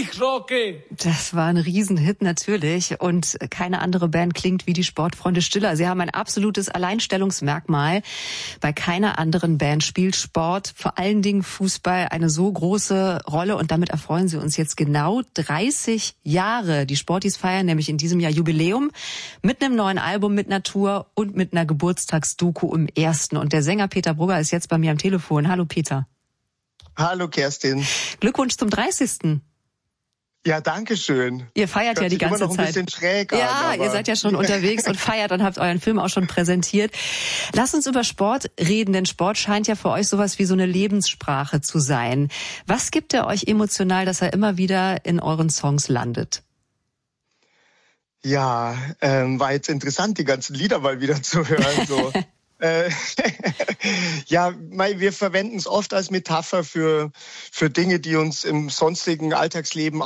dich, Rocky! Das war ein Riesenhit natürlich und keine andere Band klingt wie die Sportfreunde Stiller. Sie haben ein absolutes Alleinstellungsmerkmal. Bei keiner anderen Band spielt Sport, vor allen Dingen Fußball, eine so große Rolle und damit erfreuen Sie uns jetzt genau 30 Jahre. Die Sporties feiern nämlich in diesem Jahr Jubiläum mit einem neuen Album, mit einer Tour und mit einer Geburtstagsdoku im ersten. Und der Sänger Peter Brugger ist jetzt bei mir am Telefon. Hallo Peter. Hallo Kerstin. Glückwunsch zum 30. Ja, danke schön. Ihr feiert ja die ganze immer noch ein bisschen schräg Zeit. Ja, an, ihr seid ja schon unterwegs und feiert und habt euren Film auch schon präsentiert. Lasst uns über Sport reden, denn Sport scheint ja für euch sowas wie so eine Lebenssprache zu sein. Was gibt er euch emotional, dass er immer wieder in euren Songs landet? Ja, war jetzt interessant, die ganzen Lieder mal wieder zu hören. So. Ja, wir verwenden es oft als Metapher für Dinge, die uns im sonstigen Alltagsleben